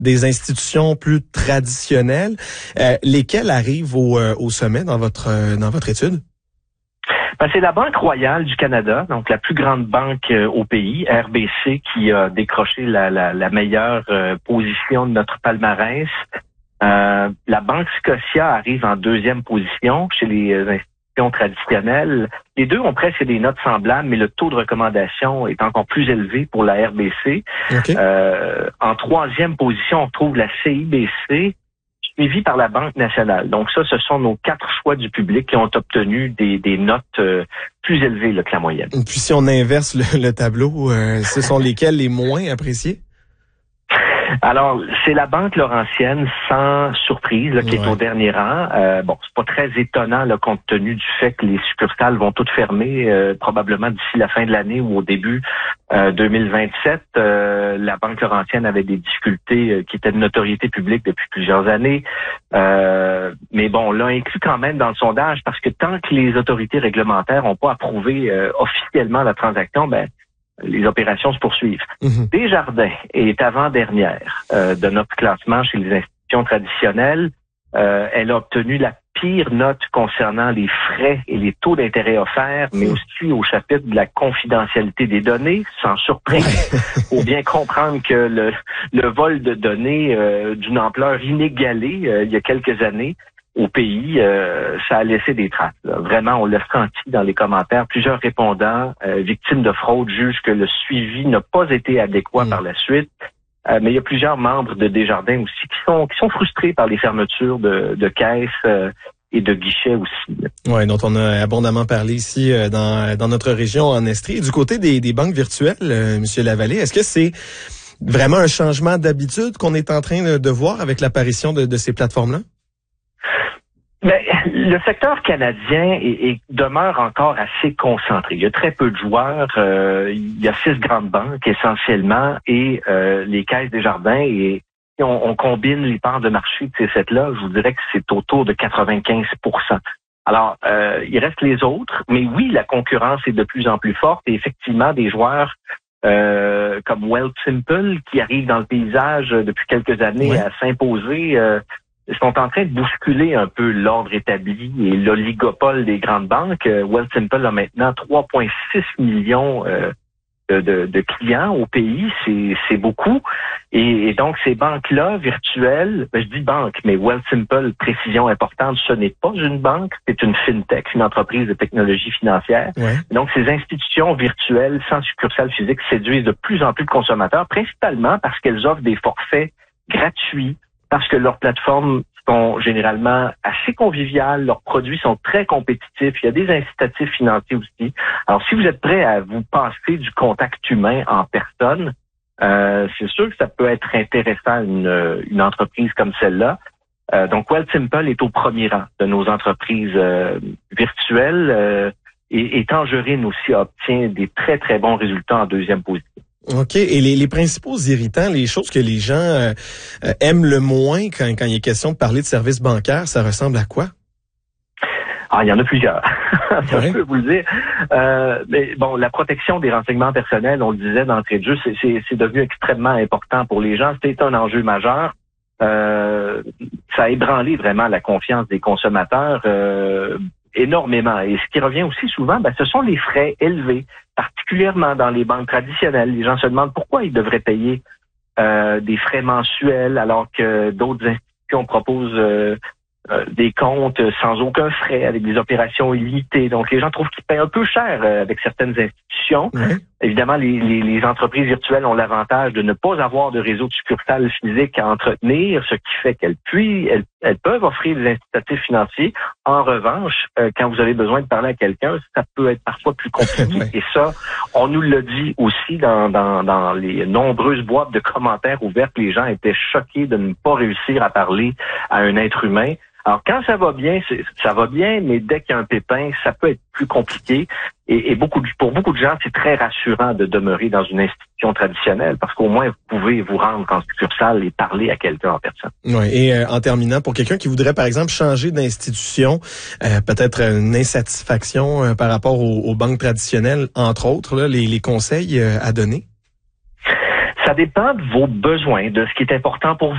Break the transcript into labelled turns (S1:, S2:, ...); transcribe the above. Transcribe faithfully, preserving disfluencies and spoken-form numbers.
S1: des institutions plus traditionnelles. Euh, lesquelles arrivent au, euh, au sommet dans votre euh, dans votre étude?
S2: Ben, c'est la Banque royale du Canada, donc la plus grande banque euh, au pays, R B C, qui a décroché la, la, la meilleure euh, position de notre palmarès. Euh, la Banque Scotia arrive en deuxième position chez les institutions traditionnelles. Les deux ont presque des notes semblables, mais le taux de recommandation est encore plus élevé pour la R B C.
S1: Okay.
S2: Euh, en troisième position, on trouve la C I B C, suivi par la Banque nationale. Donc ça, ce sont nos quatre choix du public qui ont obtenu des, des notes euh, plus élevées là, que la moyenne.
S1: Puis si on inverse le, le tableau, euh, ce sont lesquels les moins appréciés?
S2: Alors, c'est la Banque Laurentienne, sans surprise, là, qui ouais. est au dernier rang. Euh, bon, c'est pas très étonnant, là, compte tenu du fait que les succursales vont toutes fermer, euh, probablement d'ici la fin de l'année ou au début euh, deux mille vingt-sept. Euh, la Banque Laurentienne avait des difficultés euh, qui étaient de notoriété publique depuis plusieurs années. Euh, mais bon, on l'a inclus quand même dans le sondage parce que tant que les autorités réglementaires n'ont pas approuvé euh, officiellement la transaction, ben les opérations se poursuivent. Mmh. Desjardins est avant-dernière euh, de notre classement chez les institutions traditionnelles. Euh, elle a obtenu la pire note concernant les frais et les taux d'intérêt offerts, mais mmh. aussi au chapitre de la confidentialité des données, sans surprise. Faut bien comprendre que le, le vol de données euh, d'une ampleur inégalée euh, il y a quelques années au pays, euh, ça a laissé des traces. Là. Vraiment, on l'a senti dans les commentaires. Plusieurs répondants euh, victimes de fraude jugent que le suivi n'a pas été adéquat mmh. par la suite. Euh, mais il y a plusieurs membres de Desjardins aussi qui sont qui sont frustrés par les fermetures de, de caisses euh, et de guichets aussi.
S1: Oui, dont on a abondamment parlé ici euh, dans dans notre région en Estrie. Du côté des, des banques virtuelles, euh, Monsieur Lavallée, est-ce que c'est vraiment un changement d'habitude qu'on est en train de voir avec l'apparition de, de ces plateformes-là?
S2: Ben, le secteur canadien est, est, demeure encore assez concentré. Il y a très peu de joueurs. Euh, il y a six grandes banques essentiellement et euh, les caisses Desjardins. Et si on, on combine les parts de marché de ces sept-là, je vous dirais que c'est autour de quatre-vingt-quinze pour cent. Alors, euh, il reste les autres, mais oui, la concurrence est de plus en plus forte et effectivement, des joueurs euh, comme Wealthsimple qui arrivent dans le paysage depuis quelques années ouais. à s'imposer. Euh, sont en train de bousculer un peu l'ordre établi et l'oligopole des grandes banques. Euh, Wealthsimple a maintenant trois virgule six millions euh, de, de, de clients au pays. C'est, c'est beaucoup. Et, et donc, ces banques-là, virtuelles, ben, je dis banque, mais Wealthsimple, précision importante, ce n'est pas une banque, c'est une fintech, une entreprise de technologie financière. Ouais. Donc, ces institutions virtuelles sans succursale physique séduisent de plus en plus de consommateurs, principalement parce qu'elles offrent des forfaits gratuits, parce que leurs plateformes sont généralement assez conviviales, leurs produits sont très compétitifs, il y a des incitatifs financiers aussi. Alors, si vous êtes prêt à vous passer du contact humain en personne, euh, c'est sûr que ça peut être intéressant une, une entreprise comme celle-là. Euh, donc, Wealthsimple est au premier rang de nos entreprises euh, virtuelles euh, et, et Tangerine aussi obtient des très, très bons résultats en deuxième position.
S1: OK. Et les, les principaux irritants, les choses que les gens euh, euh, aiment le moins quand, quand il est question de parler de services bancaires, ça ressemble à quoi?
S2: Ah, il y en a plusieurs. Ça, ouais. Je peux vous le dire. Euh, mais bon, la protection des renseignements personnels, on le disait d'entrée de jeu, c'est, c'est, c'est devenu extrêmement important pour les gens. C'était un enjeu majeur. Euh, ça a ébranlé vraiment la confiance des consommateurs euh, énormément. Et ce qui revient aussi souvent, ben, ce sont les frais élevés, particulièrement dans les banques traditionnelles. Les gens se demandent pourquoi ils devraient payer euh, des frais mensuels alors que d'autres institutions proposent euh, euh, des comptes sans aucun frais, avec des opérations illimitées. Donc, les gens trouvent qu'ils payent un peu cher euh, avec certaines institutions. Oui. Évidemment, les, les, les entreprises virtuelles ont l'avantage de ne pas avoir de réseau de succursales physiques à entretenir, ce qui fait qu'elles puissent, elles, elles peuvent offrir des incitatifs financiers. En revanche, euh, quand vous avez besoin de parler à quelqu'un, ça peut être parfois plus compliqué. Oui. Et ça, on nous l'a dit aussi dans, dans, dans les nombreuses boîtes de commentaires ouvertes. Les gens étaient choqués de ne pas réussir à parler à un être humain. Alors, quand ça va bien, c'est, ça va bien, mais dès qu'il y a un pépin, ça peut être plus compliqué. Et, et beaucoup de, pour beaucoup de gens, c'est très rassurant de demeurer dans une institution traditionnelle parce qu'au moins, vous pouvez vous rendre en succursale et parler à quelqu'un en personne.
S1: Oui, et euh, en terminant, pour quelqu'un qui voudrait, par exemple, changer d'institution, euh, peut-être une insatisfaction euh, par rapport aux, aux banques traditionnelles, entre autres, là, les, les conseils euh, à donner?
S2: Ça dépend de vos besoins, de ce qui est important pour vous.